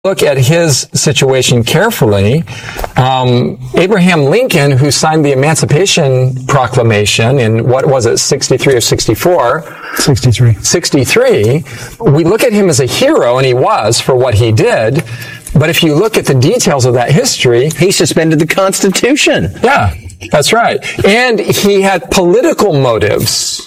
look at his situation carefully, Abraham Lincoln, who signed the Emancipation Proclamation in, what was it, 63 or 64? 63. We look at him as a hero, and he was for what he did. But if you look at the details of that history, he suspended the Constitution. Yeah, that's right. And he had political motives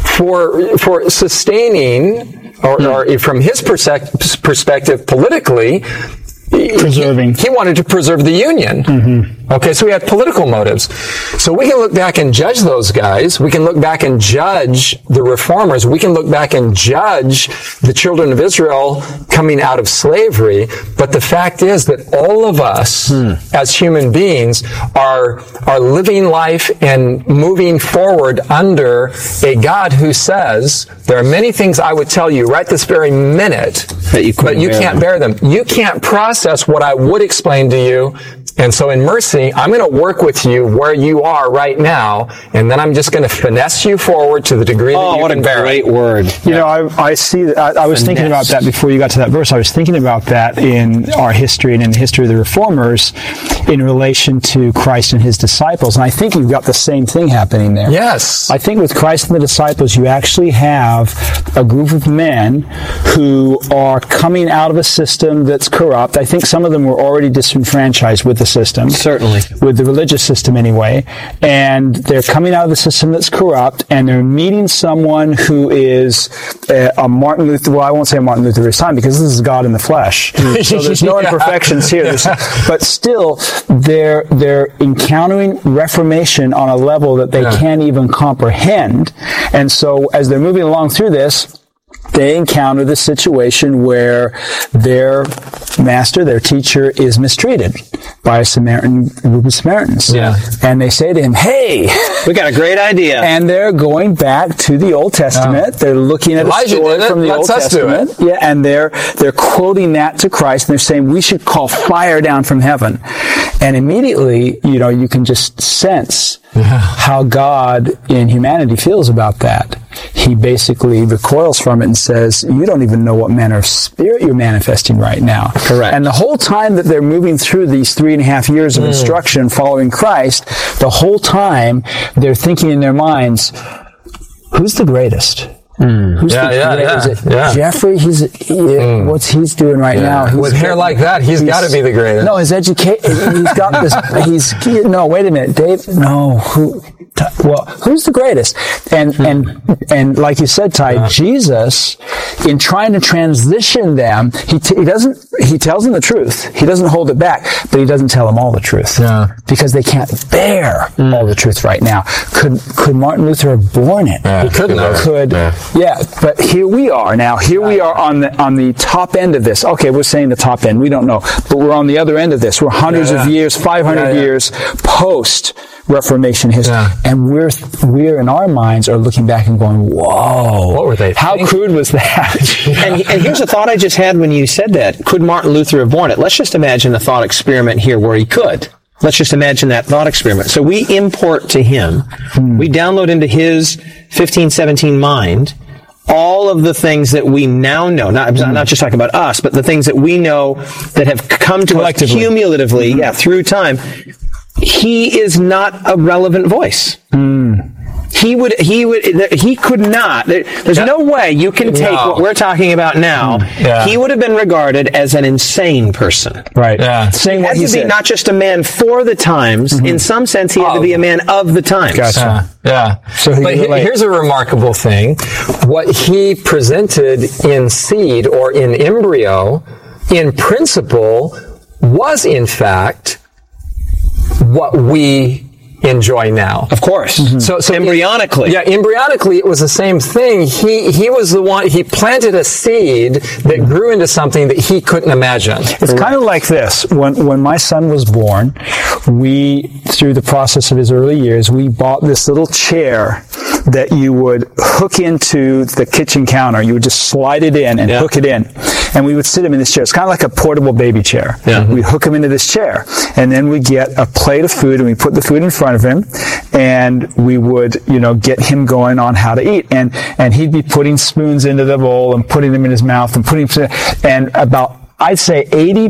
for sustaining, or from his perspective politically, preserving. He wanted to preserve the Union. Mm-hmm. Okay, so he had political motives. So we can look back and judge those guys. We can look back and judge the reformers. We can look back and judge the children of Israel coming out of slavery. But the fact is that all of us, as human beings, are living life and moving forward under a God who says, there are many things I would tell you right this very minute, but you can't bear them. You can't process what I would explain to you. And so in mercy, I'm going to work with you where you are right now, and then I'm just going to finesse you forward to the degree that you can bear. Oh, what a great word. You know, I see that. I was thinking about that before you got to that verse. I was thinking about that in our history and in the history of the Reformers in relation to Christ and his disciples. And I think you've got the same thing happening there. Yes. I think with Christ and the disciples, you actually have a group of men who are coming out of a system that's corrupt. I think some of them were already disenfranchised with the system. Certainly. With the religious system anyway. And they're coming out of a system that's corrupt, and they're meeting someone who is a Martin Luther, well, I won't say Martin Luther this time, because this is God in the flesh. So there's no imperfections here. But still, they're encountering Reformation on a level that they can't even comprehend. And so as they're moving along through this, they encounter the situation where their master, their teacher, is mistreated by a group of Samaritans. Yeah. And they say to him, hey, we got a great idea. And they're going back to the Old Testament. They're looking at Elijah a story from the Old Testament. Yeah, and they're quoting that to Christ, and they're saying, we should call fire down from heaven. And immediately, you can just sense how God in humanity feels about that. He basically recoils from it and says, you don't even know what manner of spirit you're manifesting right now. Correct. And the whole time that they're moving through these 3.5 years of instruction following Christ, the whole time they're thinking in their minds, who's the greatest? Who's the greatest? Jeffrey, what's he's doing right now? With hair like that, he's got to be the greatest. No, his education, he's got this, no, wait a minute, Dave, no, who's the greatest? And like you said, Ty, Jesus, in trying to transition them, he tells them the truth. He doesn't hold it back, but he doesn't tell them all the truth. Yeah. Because they can't bear all the truth right now. Could Martin Luther have borne it? He couldn't have. Yeah, but here we are now. Here we are on the top end of this. Okay, we're saying the top end. We don't know, but we're on the other end of this. We're hundreds of years, 500 years post Reformation history, and we're in our minds are looking back and going, "Whoa, what were they? How crude was that?" and here's a thought I just had when you said that. Could Martin Luther have borne it? Let's just imagine a thought experiment here where he could. Let's just imagine that thought experiment. So we import to him, we download into his 1517 mind all of the things that we now know. I'm not just talking about us, but the things that we know that have come to us cumulatively, through time. He is not a relevant voice. He could not. There's no way you can take what we're talking about now. He would have been regarded as an insane person. Right. Yeah. Saying what he had to be not just a man for the times. In some sense, he had to be a man of the times. Gotcha. So here's a remarkable thing. What he presented in seed or in embryo, in principle, was in fact what we enjoy now. Of course. So embryonically. Embryonically it was the same thing. He was the one, he planted a seed that grew into something that he couldn't imagine. It's kind of like this. When my son was born, through the process of his early years, we bought this little chair that you would hook into the kitchen counter. You would just slide it in and hook it in. And we would sit him in this chair. It's kind of like a portable baby chair. We'd hook him into this chair. And then we'd get a plate of food and we put the food in front of him. And we would, get him going on how to eat. And he'd be putting spoons into the bowl and putting them in his mouth and about I'd say